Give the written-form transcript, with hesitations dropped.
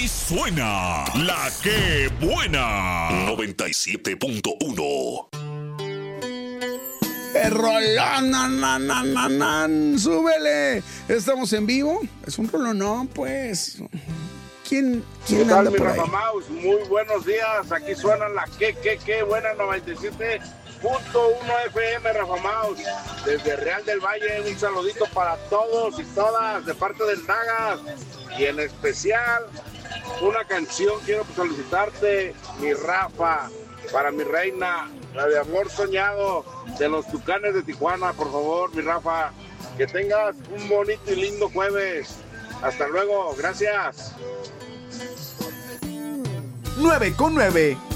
suena la que buena. 97.1. Rolón, súbele. Estamos en vivo. Es un rolón, pues. ¿Quién anda por ahí? Maus, muy buenos días. Aquí suena la que buena 97.1 FM, Rafa Maus. Desde Real del Valle, un saludito para todos y todas de parte del Nagas. Y en especial, una canción quiero solicitarte, mi Rafa, para mi reina, la de Amor Soñado, de los Tucanes de Tijuana, por favor, mi Rafa. Que tengas un bonito y lindo jueves. Hasta luego, gracias. 9:9.